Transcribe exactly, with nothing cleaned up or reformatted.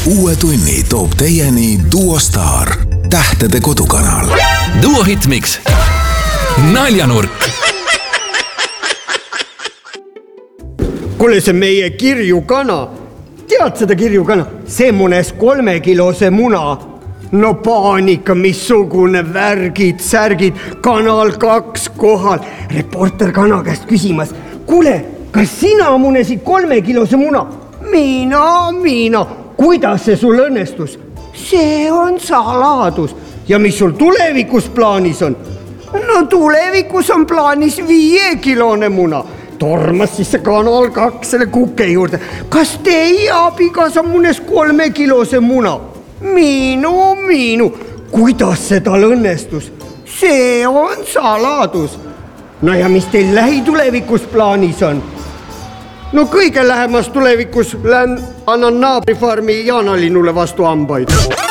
uue tunni toob teieni Duo Star, tähtede kodukanal. Duo Hitmix. Naljanurk. Kuule, see meie kirjukana. Tead seda kirjukana? See munes kolmekilose muna. No paanika, missugune värgid, särgid, kanal kaks kohal. Reporter kana käest küsimas. Kuule, kas sina munesid kolmekilose muna? Mina, mina. Kuidas see sul õnnestus? See on saladus. Ja mis sul tulevikus plaanis on? No tulevikus on plaanis viiekilone muna. Tormas siis see kanal kaks selle kuke juurde. Kas teie abikaasa munes kolmekilose muna? Minu, minu. Kuidas see tal õnnestus? See on saladus. No ja mis teil lähitulevikus plaanis on? No kõige lähemas tulevikus lähen annan naabrifarmi Jaanalinule vastu hambaid.